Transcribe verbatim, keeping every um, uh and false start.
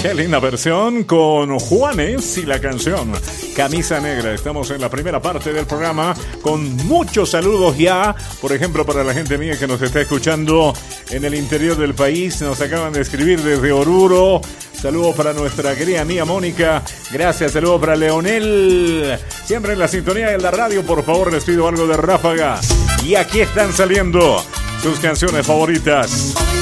Qué linda versión con Juanes y la canción Camisa Negra. Estamos en la primera parte del programa con muchos saludos ya. Por ejemplo, para la gente mía que nos está escuchando en el interior del país, nos acaban de escribir desde Oruro. Saludos para nuestra querida amiga Mónica. Gracias, saludos para Leonel. Siempre en la sintonía de la radio, por favor, les pido algo de Ráfaga. Y aquí están saliendo sus canciones favoritas.